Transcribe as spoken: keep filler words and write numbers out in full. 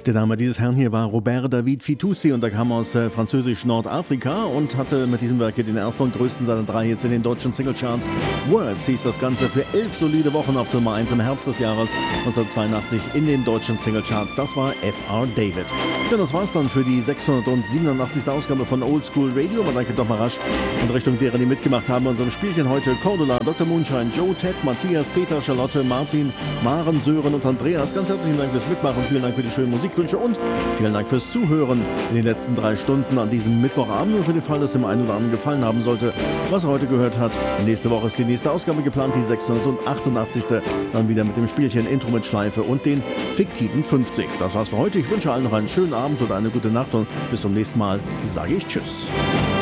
Der Name dieses Herrn hier war Robert David Fitoussi und er kam aus äh, französisch Nordafrika und hatte mit diesem Werk den ersten und größten seiner drei Hits in den deutschen Singlecharts. Words hieß das Ganze für elf solide Wochen auf Nummer eins im Herbst des Jahres neunzehnhundertzweiundachtzig in den deutschen Singlecharts. Das war F R David. Ja, das war's dann für die sechshundertsiebenundachtzigste Ausgabe von Old School Radio. Man danke doch mal rasch in Richtung derer, die mitgemacht haben bei unserem Spielchen heute. Cordula, Doktor Moonshine, Joe, Ted, Matthias, Peter, Charlotte, Martin, Maren, Sören und Andreas. Ganz herzlichen Dank fürs Mitmachen. Vielen Dank für die schöne Musikwünsche und vielen Dank fürs Zuhören in den letzten drei Stunden an diesem Mittwochabend. Und für den Fall, dass dem einen oder anderen gefallen haben sollte, was er heute gehört hat. Nächste Woche ist die nächste Ausgabe geplant, die sechshundertachtundachtzigste Dann wieder mit dem Spielchen Intro mit Schleife und den fiktiven fünfzig. Das war's für heute. Ich wünsche allen noch einen schönen Abend oder eine gute Nacht und bis zum nächsten Mal sage ich Tschüss.